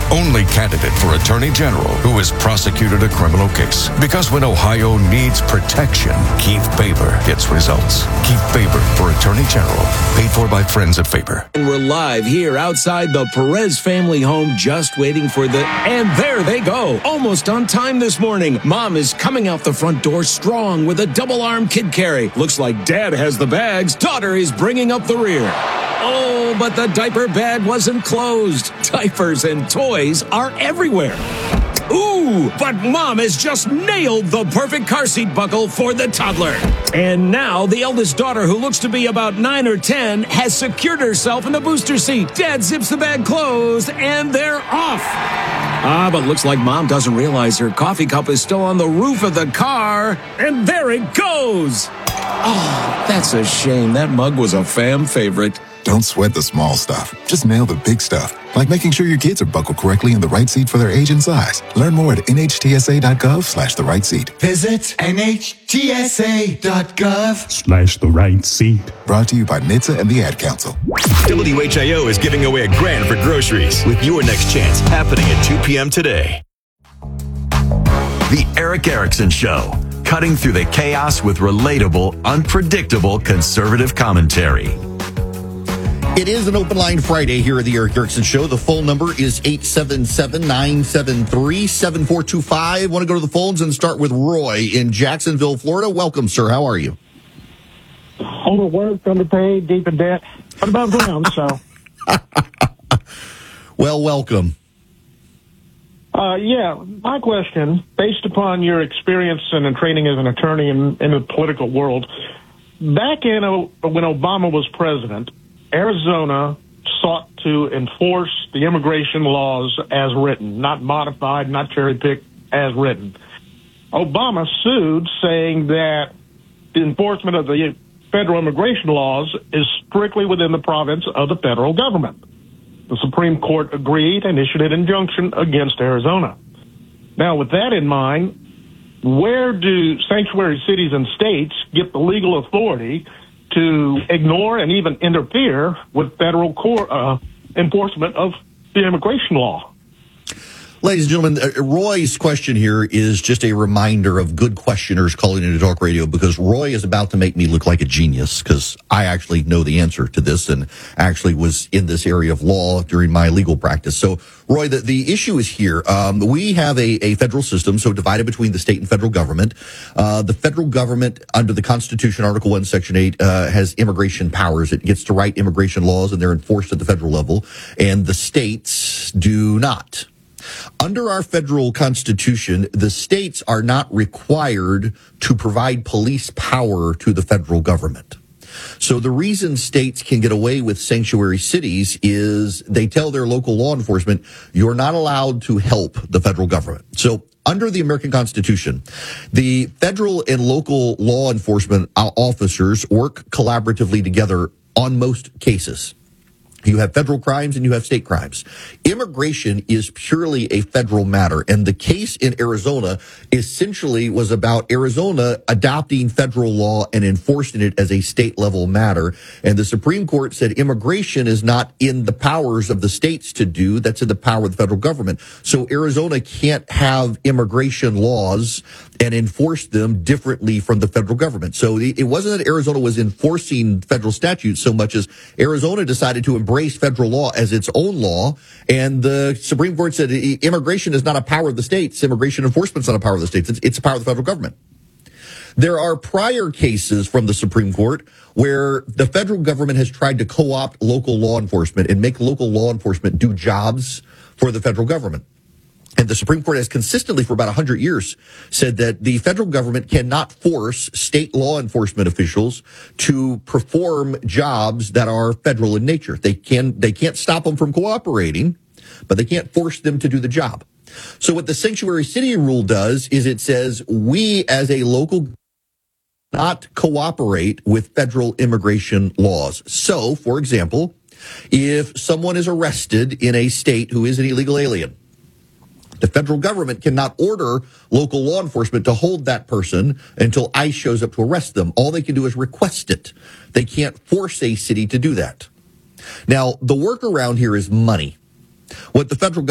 only candidate for Attorney General who has prosecuted a criminal case. Because when Ohio needs protection, Keith Faber gets results. Keith Faber for Attorney General. Paid for by Friends of Faber. And we're live here outside the Perez family home, just waiting for and there they go. Almost on time this morning. Mom is coming out the front door strong with a double-arm kid carry. Looks like Dad has the bags. Daughter is bringing up the rear. Oh, but the diaper bag wasn't closed. Diapers and toys are everywhere. Ooh, but Mom has just nailed the perfect car seat buckle for the toddler. And now the eldest daughter, who looks to be about 9 or 10, has secured herself in the booster seat. Dad zips the bag closed, and they're off. But looks like Mom doesn't realize her coffee cup is still on the roof of the car, and there it goes. Oh, that's a shame. That mug was a fam favorite. Don't sweat the small stuff. Just nail the big stuff, like making sure your kids are buckled correctly in the right seat for their age and size. Learn more at nhtsa.gov/the right seat. Visit nhtsa.gov/the right seat. Brought to you by NHTSA and the Ad Council. WHIO is giving away $1,000 for groceries with your next chance happening at 2 p.m. today. The Eric Erickson Show, cutting through the chaos with relatable, unpredictable conservative commentary. It is an Open Line Friday here at the Eric Erickson Show. The phone number is 877-973-7425. Want to go to the phones and start with Roy in Jacksonville, Florida. Welcome, sir. How are you? Overworked, underpaid, deep in debt, but above ground, so. Well, welcome. My question, based upon your experience and training as an attorney in the political world, back in when Obama was president, Arizona sought to enforce the immigration laws as written, not modified, not cherry-picked, as written. Obama sued, saying that the enforcement of the federal immigration laws is strictly within the province of the federal government. The Supreme Court agreed and issued an injunction against Arizona. Now, with that in mind, where do sanctuary cities and states get the legal authority to ignore and even interfere with federal court enforcement of the immigration law? Ladies and gentlemen, Roy's question here is just a reminder of good questioners calling into talk radio, because Roy is about to make me look like a genius, because I actually know the answer to this and actually was in this area of law during my legal practice. So, Roy, the issue is here. We have a federal system, so divided between the state and federal government. The federal government, under the Constitution, Article 1, Section 8, has immigration powers. It gets to write immigration laws, and they're enforced at the federal level, and the states do not. Under our federal constitution, the states are not required to provide police power to the federal government. So the reason states can get away with sanctuary cities is they tell their local law enforcement, you're not allowed to help the federal government. So under the American Constitution, the federal and local law enforcement officers work collaboratively together on most cases. You have federal crimes and you have state crimes. Immigration is purely a federal matter. And the case in Arizona essentially was about Arizona adopting federal law and enforcing it as a state level matter. And the Supreme Court said immigration is not in the powers of the states to do. That's in the power of the federal government. So Arizona can't have immigration laws and enforce them differently from the federal government. So it wasn't that Arizona was enforcing federal statutes so much as Arizona decided to embrace federal law as its own law. And the Supreme Court said immigration is not a power of the states. Immigration enforcement is not a power of the states. It's a power of the federal government. There are prior cases from the Supreme Court where the federal government has tried to co-opt local law enforcement and make local law enforcement do jobs for the federal government. And the Supreme Court has consistently for about 100 years said that the federal government cannot force state law enforcement officials to perform jobs that are federal in nature. They can't stop them from cooperating, but they can't force them to do the job. So what the sanctuary city rule does is it says we as a local not cooperate with federal immigration laws. So, for example, if someone is arrested in a state who is an illegal alien, the federal government cannot order local law enforcement to hold that person until ICE shows up to arrest them. All they can do is request it. They can't force a city to do that. Now, the workaround here is money. What the federal